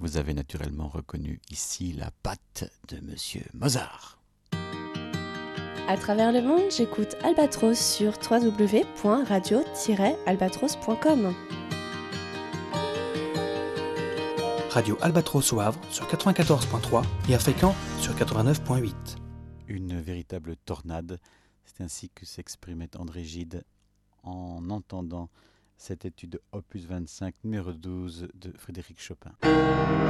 vous avez naturellement reconnu ici la patte de Monsieur Mozart. À travers le monde, j'écoute Albatros sur www.radio-albatros.com. Radio Albatros au Havre sur 94.3 et à Fécamp sur 89.8. Une véritable tornade, c'est ainsi que s'exprimait André Gide en entendant cette étude opus 25 numéro 12 de Frédéric Chopin.